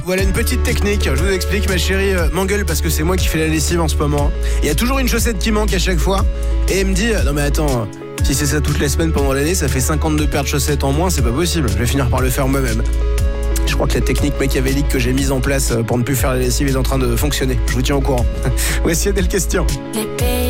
Voilà une petite technique, je vous explique. Ma chérie m'engueule parce que c'est moi qui fais la lessive en ce moment. Il y a toujours une chaussette qui manque à chaque fois. Et elle me dit, non mais attends, si c'est ça toutes les semaines pendant l'année, ça fait 52 paires de chaussettes en moins, c'est pas possible. Je vais finir par le faire moi-même. Je crois que la technique machiavélique que j'ai mise en place pour ne plus faire la lessive est en train de fonctionner. Je vous tiens au courant. Voici Adèle Question.